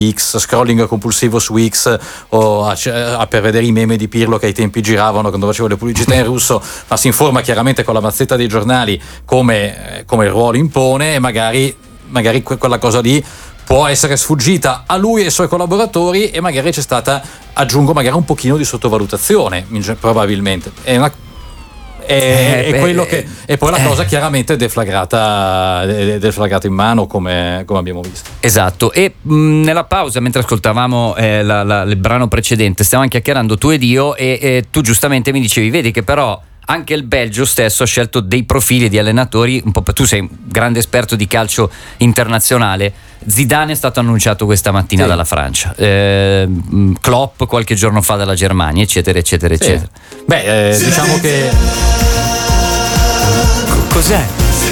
X, scrolling compulsivo su X, o per vedere i meme di Pirlo che ai tempi giravano quando facevo le pubblicità in russo, ma si informa chiaramente con la mazzetta dei giornali come il ruolo impone, e magari quella cosa lì può essere sfuggita a lui e ai suoi collaboratori, e magari c'è stata, aggiungo, magari un pochino di sottovalutazione, probabilmente. È quello che, e poi la cosa chiaramente è deflagrata in mano, come abbiamo visto. Esatto. E nella pausa, mentre ascoltavamo il brano precedente, stavamo chiacchierando tu ed io, e tu giustamente mi dicevi, vedi che però anche il Belgio stesso ha scelto dei profili di allenatori un po'. Tu sei un grande esperto di calcio internazionale. Zidane è stato annunciato questa mattina dalla Francia, Klopp qualche giorno fa dalla Germania, eccetera eccetera eccetera. Beh, diciamo che cos'è?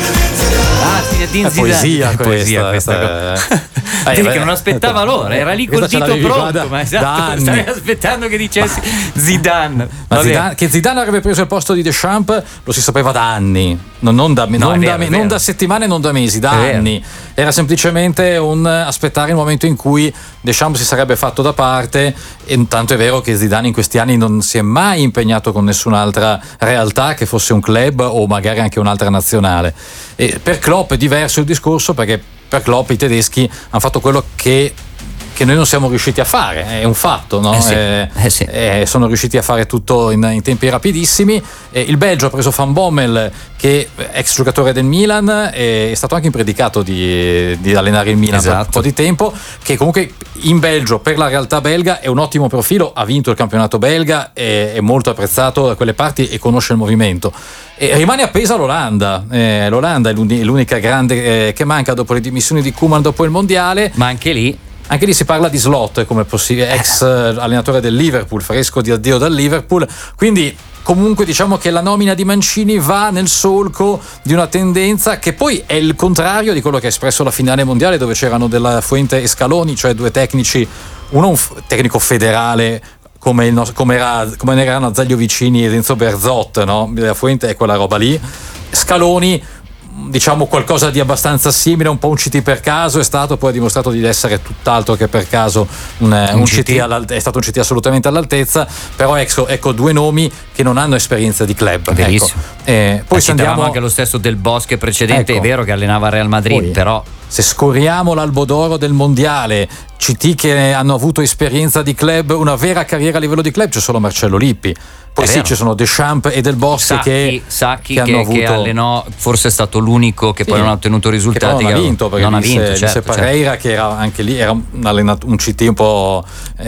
Zinedine Zidane. Poesia questa. Vedi che non aspettava l'ora, era lì col dito pronto, ma esatto, stavi aspettando che dicessi Zidane. Che Zidane avrebbe preso il posto di Deschamps lo si sapeva da anni, non da settimane, non da mesi, da anni. Era semplicemente un aspettare il momento in cui Deschamps si sarebbe fatto da parte, e tanto è vero che Zidane in questi anni non si è mai impegnato con nessun'altra realtà che fosse un club o magari anche un'altra nazionale. E per Klopp è diverso il discorso, perché per Klopp i tedeschi hanno fatto quello che noi non siamo riusciti a fare, è un fatto, no? Sono riusciti a fare tutto in tempi rapidissimi. Il Belgio ha preso Van Bommel, che ex giocatore del Milan, è stato anche impredicato di allenare il Milan per un po' di tempo, che comunque in Belgio, per la realtà belga, è un ottimo profilo, ha vinto il campionato belga, è molto apprezzato da quelle parti e conosce il movimento. E rimane appesa l'Olanda. L'Olanda è l'unica grande che manca dopo le dimissioni di Koeman dopo il mondiale. Ma anche lì si parla di Slot come ex allenatore del Liverpool, fresco di addio dal Liverpool, quindi comunque diciamo che la nomina di Mancini va nel solco di una tendenza che poi è il contrario di quello che ha espresso la finale mondiale, dove c'erano Della Fuente e Scaloni, cioè due tecnici, uno un tecnico federale come erano Azeglio Vicini ed Enzo Berzot, no? Della Fuente è quella roba lì, Scaloni diciamo qualcosa di abbastanza simile, un po' un CT per caso, è stato, poi ha dimostrato di essere tutt'altro che per caso un CT è stato un CT assolutamente all'altezza, però ecco due nomi che non hanno esperienza di club. Benissimo. Poi se andiamo anche lo stesso Del Bosque precedente, è vero che allenava Real Madrid, poi, però se scoriamo l'albo d'oro del mondiale, CT che hanno avuto esperienza di club, una vera carriera a livello di club, c'è solo Marcello Lippi. Poi ci sono Deschamps e Del Bosque Sacchi che hanno avuto, che allenò, forse è stato l'unico che poi non ha ottenuto risultati, che non ha vinto, perché non ha vinto, Pereira, che era anche lì era un CT un po'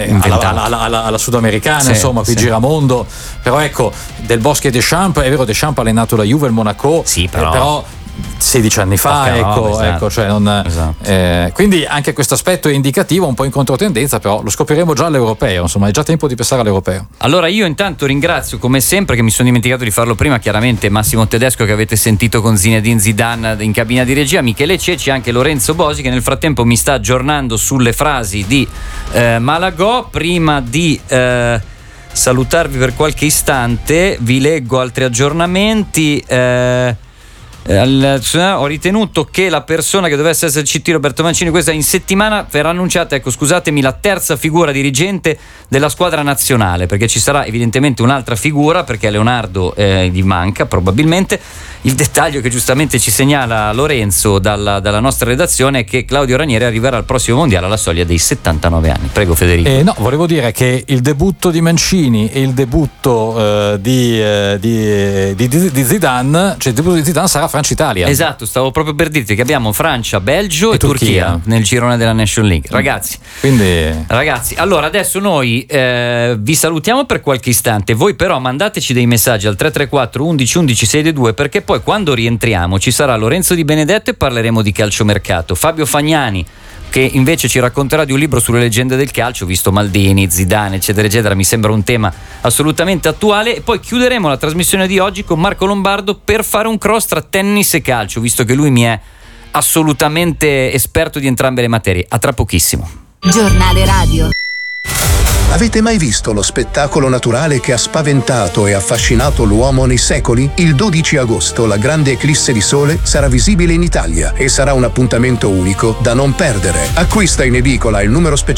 alla sudamericana, insomma, qui Giramondo. Però ecco, Del Bosque e Deschamps, è vero, Deschamps ha allenato la Juve, il Monaco, però 16 anni fa, quindi anche questo aspetto è indicativo, un po' in controtendenza, però lo scopriremo già all'europeo, insomma è già tempo di pensare all'europeo. Allora io intanto ringrazio come sempre, che mi sono dimenticato di farlo prima, chiaramente Massimo Tedesco, che avete sentito con Zinedine Zidane in cabina di regia, Michele Ceci, anche Lorenzo Bosi, che nel frattempo mi sta aggiornando sulle frasi di Malagò. Prima di salutarvi per qualche istante vi leggo altri aggiornamenti. Ho ritenuto che la persona che dovesse essere il CT Roberto Mancini questa in settimana verrà annunciata, scusatemi, la terza figura dirigente della squadra nazionale, perché ci sarà evidentemente un'altra figura, perché Leonardo gli manca probabilmente. Il dettaglio che giustamente ci segnala Lorenzo dalla nostra redazione è che Claudio Ranieri arriverà al prossimo mondiale alla soglia dei 79 anni. Prego Federico. No, volevo dire che il debutto di Mancini e il debutto di Zidane, cioè il debutto di Zidane sarà Francia-Italia. Esatto, stavo proprio per dirti che abbiamo Francia, Belgio e Turchia nel girone della Nation League. Ragazzi, allora adesso noi vi salutiamo per qualche istante, voi però mandateci dei messaggi al 334 11 11 622, perché poi quando rientriamo ci sarà Lorenzo Di Benedetto e parleremo di calciomercato, Fabio Fagnani che invece ci racconterà di un libro sulle leggende del calcio, visto Maldini, Zidane eccetera eccetera, mi sembra un tema assolutamente attuale. E poi chiuderemo la trasmissione di oggi con Marco Lombardo per fare un cross tra tennis e calcio, visto che lui mi è assolutamente esperto di entrambe le materie. A tra pochissimo. Giornale radio. Avete mai visto lo spettacolo naturale che ha spaventato e affascinato l'uomo nei secoli? Il 12 agosto la grande eclisse di sole sarà visibile in Italia e sarà un appuntamento unico da non perdere. Acquista in edicola il numero speciale